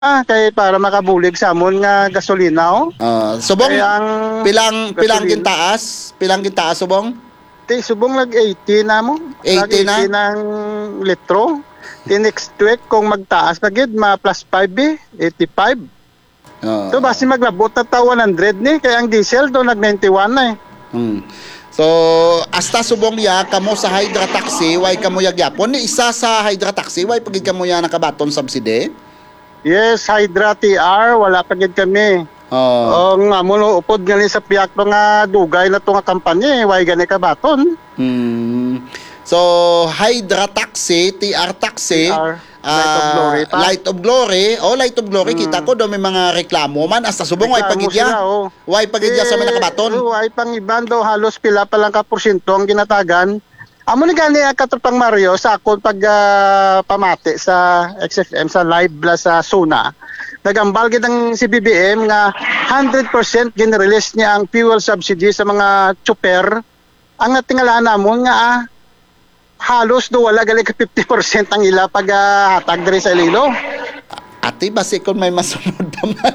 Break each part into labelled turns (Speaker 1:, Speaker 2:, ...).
Speaker 1: kay para makabulig sa amon nga gasolina oh.
Speaker 2: Subong
Speaker 1: Kaya ang
Speaker 2: pilang
Speaker 1: gasolina-
Speaker 2: gintaas? Pilang gintaas subong?
Speaker 1: subong lag 80 na mo.
Speaker 2: 80 na?
Speaker 1: 80 ng litro. The next week kung magtaas na gid ma plus 5 85. So basi maglabot na ta 100 ni kaya ang diesel do nag 91 na eh.
Speaker 2: So, hasta subong ya kamo sa Hydra Taxi, way kamo yagyapon ni isa sa Hydra Taxi, way pagid kamo ya nakabaton subsidy.
Speaker 1: Yes, Hydra TR wala pa gid kami. Nga mo upod gali sa piyak nga dugay na to nga kampanya, way gani ka baton.
Speaker 2: So, Hydra Taxi, TR Taxi,
Speaker 1: Light of Glory pa.
Speaker 2: Light of Glory, kita ko do may mga reklamo man hasta subong way
Speaker 1: Reklamo
Speaker 2: pagidya.
Speaker 1: sila, oh.
Speaker 2: Way pagidya sa may nakabaton.
Speaker 1: Way pang iban daw halos pila pa lang ka porsyento ang ginatagan. Amo ni gani katupang Mario sa akon pag pamati sa XFM sa live la sa Suna. Nagambal gid ang CBBM nga 100% gin-release niya ang fuel subsidy sa mga chopper. Ang natingala namon nga halos do wala gali ka 50% ang ila pag hatag diri sa Iloilo.
Speaker 2: Ati basi kon may masunod pa man.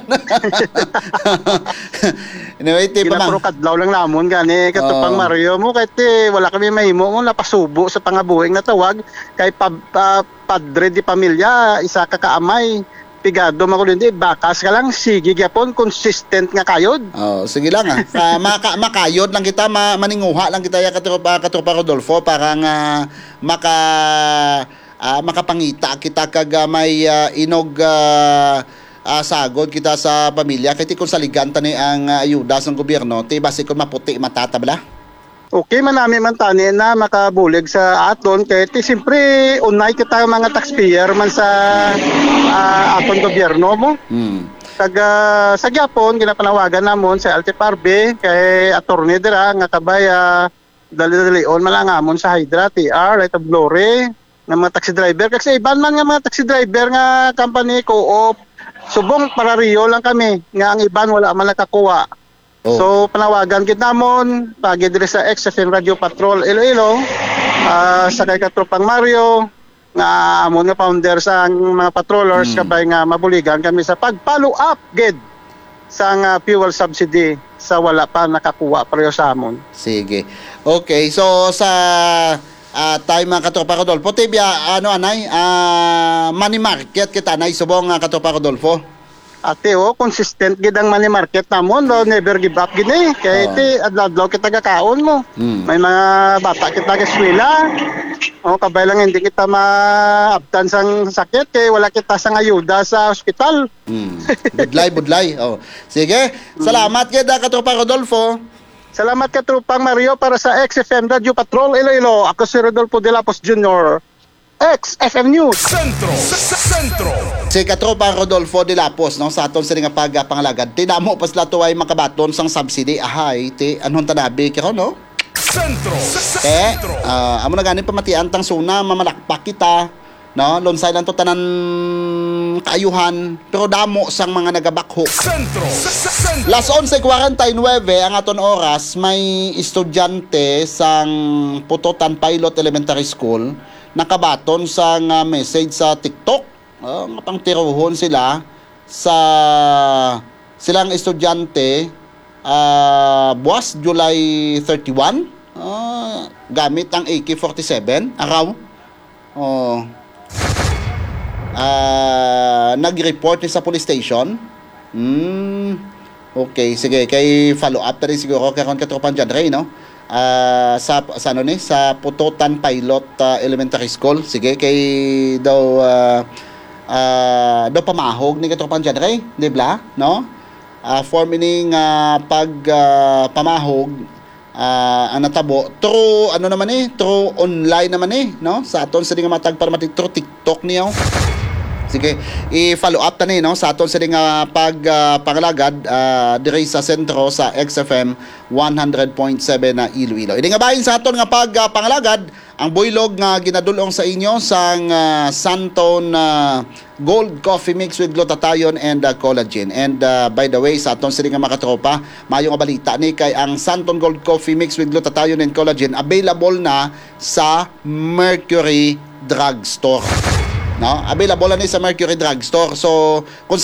Speaker 2: Anyway, ti pa
Speaker 1: Puro kadlaw lang namon gani katupang Mario mo kay wala kami mahimo mo napasubo sa pangabuhing na tawag kay padre di pamilya isa ka kaamay pigado makulindi bakas ka lang sige gyapon consistent nga kayod.
Speaker 2: Sige lang makayod lang kita maninguha lang kita ya katropa Rodolfo para nga makapangita kita kag may inog sagod kita sa pamilya kay kung saligan tani ang ayuda sa gobyerno ti basi kun maputi matatabla.
Speaker 1: Okay, manami man tani na makabulig sa aton kay siyempre unay kita mga taxpayer man sa aton gobyerno mo. Kag sa gyapon ginapanawagan namon sa LTFRB kay attorney dira nga kabay dali-dalion malangamon sa Hydra TR Light of Glory nga mga taxi driver kasi iban man nga mga taxi driver nga company co-op subong para Rio lang kami nga ang iban wala man nakakuha. So panawagan gid namon pagi diri sa XFM Radio Patrol Iloilo sa kay katropang Mario nga amon nga founder sa mga patrollers kabay nga mabuligan kami sa pag-follow up gid sa nga fuel subsidy sa wala pa nakakuha pareho sa amon.
Speaker 2: Sige. Okay, so sa tayo mga katropa Rodolfo, tibya anay money market kita anay subong katropa Rodolfo.
Speaker 1: Ate consistent gid ang money market namon do never give up gid kay adlaw kita gakaon mo. May mga bata kita ga eskwela. Kabay lang hindi kita maabtan sang sakit kay wala kita sang ayuda sa ospital.
Speaker 2: Budlay. Sige, salamat gid katropa Rodolfo.
Speaker 1: Salamat katropang Mario para sa XFM Radio Patrol Iloilo. Ako si Rodolfo de Lapos Jr. XFM News
Speaker 2: Sentro. Si katropa Rodolfo de Lapos no sa aton sa nga pagpangalagad. Tinamo pas lato ay makabaton sang subsidy ahay ti anhon tanabi kero no? Sentro. Amo na ganin pamatian tang Suna mamalakpak kita no lonsay lang to tanan kaayuhan pero damo sang mga nagabakho. Sentro. Las 11:49 ang aton oras may estudyante sang Putotan Pilot Elementary School nakabaton sa message sa TikTok. Nga pangtiruhon sila sa silang estudyante buwas July 31 gamit ang AK-47 araw. Nag-report ni sa police station. Okay, sige kay follow up ta rin siguro karon katropan dyan rin, no? Sa Putotan Pilot Elementary School. Sige kay daw pamahog ni katropan dyan rin, di ba? No? For meaning pag pamahog ang natabo through through online naman no? Sa aton sa nga matag para through TikTok niyo. Sige, i-follow up tani no sa aton sa pagpangalagad diri sa sentro sa XFM 100.7 na Iloilo. Ini nga bahin sa aton nga pagpangalagad ang buylog nga ginadulong sa inyo sang Santon Gold Coffee Mix with glutathione and collagen. And by the way, sa aton sa nga makatropa, mayo nga balita ni kay ang Santon Gold Coffee Mix with glutathione and collagen available na sa Mercury Drugstore. no? Available na ni sa Mercury Drugstore. So kung